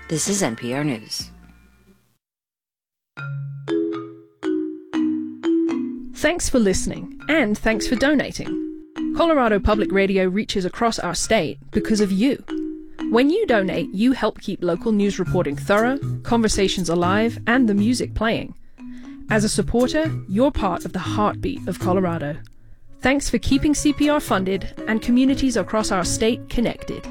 This is NPR News. Thanks for listening, and thanks for donating. Colorado Public Radio reaches across our state because of you. When you donate, you help keep local news reporting thorough, conversations alive, and the music playing. As a supporter, you're part of the heartbeat of Colorado. Thanks for keeping CPR funded and communities across our state connected.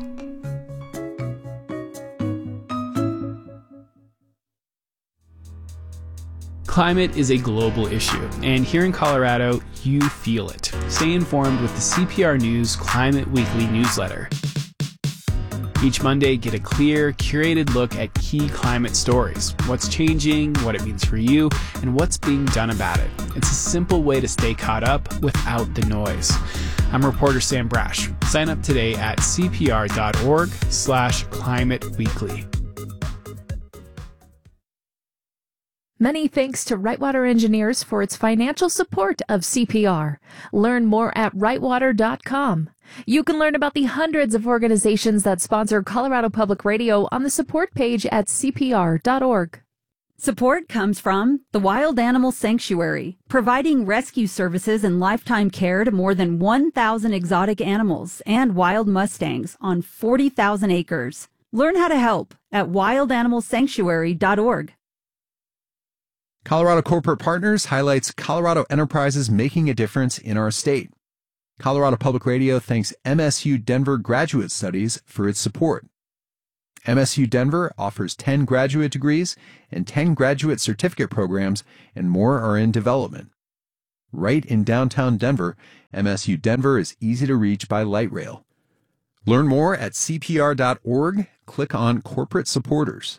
Climate is a global issue, and here in Colorado, you feel it. Stay informed with the CPR News Climate Weekly newsletter. Each Monday, get a clear, curated look at key climate stories, what's changing, what it means for you, and what's being done about it. It's a simple way to stay caught up without the noise. I'm reporter Sam Brash. Sign up today at cpr.org/climateweekly. Many thanks to Rightwater Engineers for its financial support of CPR. Learn more at rightwater.com. You can learn about the hundreds of organizations that sponsor Colorado Public Radio on the support page at cpr.org. Support comes from the Wild Animal Sanctuary, providing rescue services and lifetime care to more than 1,000 exotic animals and wild mustangs on 40,000 acres. Learn how to help at wildanimalsanctuary.org. Colorado Corporate Partners highlights Colorado enterprises making a difference in our state. Colorado Public Radio thanks MSU Denver Graduate Studies for its support. MSU Denver offers 10 graduate degrees and 10 graduate certificate programs, and more are in development. Right in downtown Denver, MSU Denver is easy to reach by light rail. Learn more at cpr.org. Click on Corporate Supporters.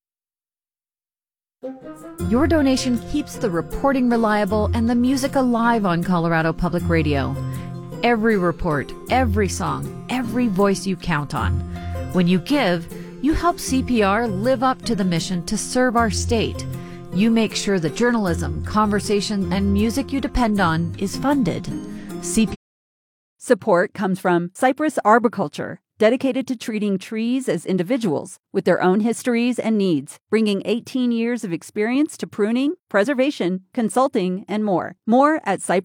Your donation keeps the reporting reliable and the music alive on Colorado Public Radio. Every report, every song, every voice you count on. When you give, you help CPR live up to the mission to serve our state. You make sure the journalism, conversation, and music you depend on is funded. Support comes from Cypress Arboriculture, dedicated to treating trees as individuals with their own histories and needs, bringing 18 years of experience to pruning, preservation, consulting, and more. More at Cypress.